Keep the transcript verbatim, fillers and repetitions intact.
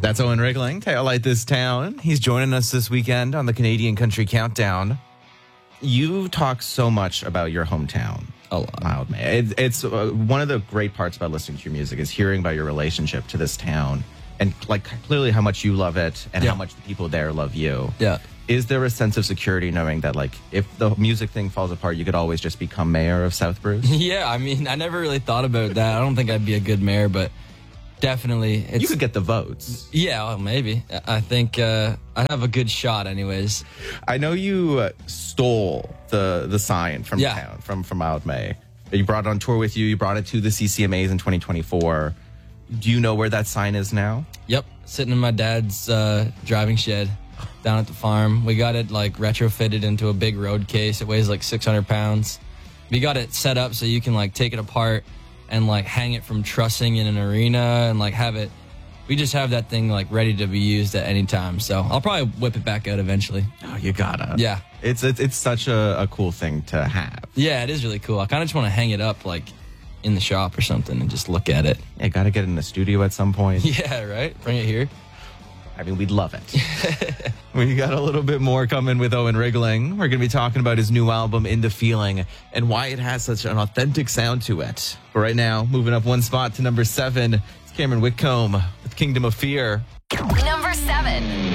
That's Owen Riggling, Tail Light This Town. He's joining us this weekend on the Canadian Country Countdown. You talk so much about your hometown. A lot. Mildmay. It, it's uh, one of the great parts about listening to your music is hearing about your relationship to this town and like clearly how much you love it and Yeah. how much the people there love you. Yeah. Is there a sense of security knowing that like if the music thing falls apart, you could always just become mayor of South Bruce? Yeah, I mean, I never really thought about that. I don't think I'd be a good mayor, but definitely. It's, You could get the votes. Yeah, well, maybe. I think uh, I'd have a good shot anyways. I know you uh, stole the the sign from Yeah. town, from, from Mildmay. You brought it on tour with you. You brought it to the C C M As in twenty twenty-four. Do you know where that sign is now? Yep, sitting in my dad's uh, driving shed down at the farm. We got it like retrofitted into a big road case. It weighs like six hundred pounds. We got it set up so you can like take it apart and like hang it from trussing in an arena and like have it. We just have that thing like ready to be used at any time. So I'll probably whip it back out eventually. Oh, you gotta. Yeah. It's it's, it's such a, a cool thing to have. Yeah, it is really cool. I kind of just want to hang it up like in the shop or something and just look at it. Yeah, gotta get it in the studio at some point. Yeah, right? Bring it here. I mean, we'd love it. We got a little bit more coming with Owen Riggling. We're going to be talking about his new album, In the Feeling, and why it has such an authentic sound to it. But right now, moving up one spot to number seven, it's Cameron Whitcomb with Kingdom of Fear. Number seven.